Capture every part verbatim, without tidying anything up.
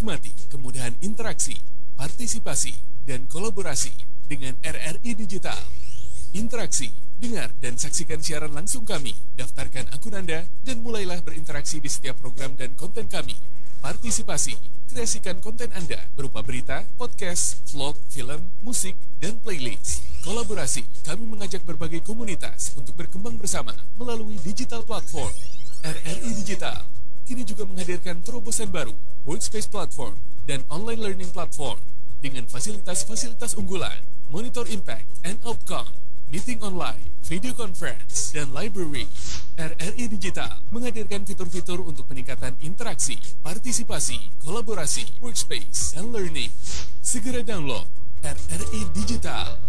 Nikmati kemudahan interaksi, partisipasi, dan kolaborasi dengan R R I Digital. Interaksi, dengar dan saksikan siaran langsung kami, daftarkan akun Anda, dan mulailah berinteraksi di setiap program dan konten kami. Partisipasi, kreasikan konten Anda berupa berita, podcast, vlog, film, musik, dan playlist. Kolaborasi, kami mengajak berbagai komunitas untuk berkembang bersama melalui digital platform. R R I Digital kini juga menghadirkan terobosan baru, workspace platform, dan online learning platform dengan fasilitas-fasilitas unggulan, monitor impact and outcome, meeting online, video conference, dan library. R R I Digital menghadirkan fitur-fitur untuk peningkatan interaksi, partisipasi, kolaborasi, workspace, dan learning. Segera download R R I Digital.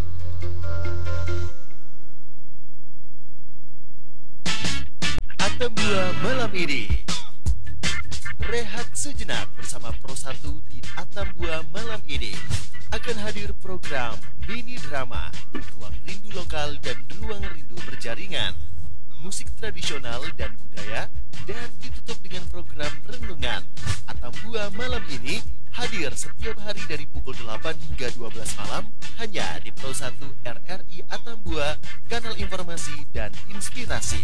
Atambua malam ini. Rehat sejenak bersama Pro satu di Atambua malam ini. Akan hadir program mini drama, ruang rindu lokal dan ruang rindu berjaringan, musik tradisional dan budaya, dan ditutup dengan program renungan. Atambua malam ini hadir setiap hari dari pukul delapan hingga dua belas malam hanya di Pro satu R R I Atambua, kanal informasi dan inspirasi.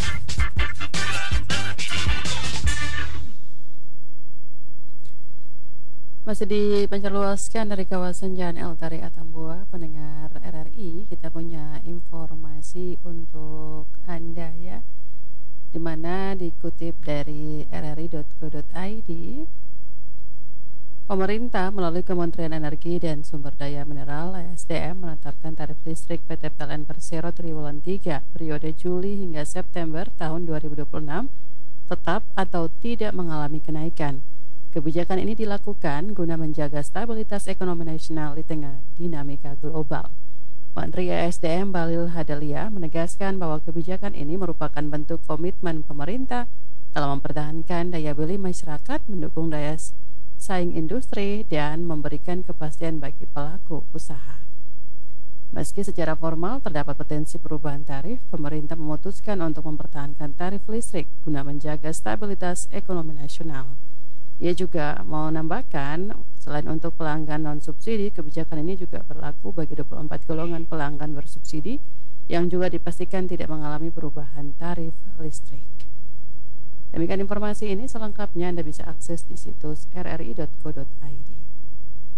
Masih dipancarluaskan dari kawasan Jalan El Tari Atambua, pendengar R R I, kita punya informasi untuk Anda ya, dimana dikutip dari r r i dot co dot i d, pemerintah melalui Kementerian Energi dan Sumber Daya Mineral (S D M) menetapkan tarif listrik P T P L N Persero triwulan tiga periode Juli hingga September tahun dua ribu dua puluh enam tetap atau tidak mengalami kenaikan. Kebijakan ini dilakukan guna menjaga stabilitas ekonomi nasional di tengah dinamika global. Menteri E S D M Bahlil Lahadalia menegaskan bahwa kebijakan ini merupakan bentuk komitmen pemerintah dalam mempertahankan daya beli masyarakat, mendukung daya saing industri, dan memberikan kepastian bagi pelaku usaha. Meski secara formal terdapat potensi perubahan tarif, pemerintah memutuskan untuk mempertahankan tarif listrik guna menjaga stabilitas ekonomi nasional. Ia juga mau menambahkan, selain untuk pelanggan non-subsidi, kebijakan ini juga berlaku bagi dua puluh empat golongan pelanggan bersubsidi yang juga dipastikan tidak mengalami perubahan tarif listrik. Demikian informasi ini, selengkapnya Anda bisa akses di situs r r i dot co dot i d.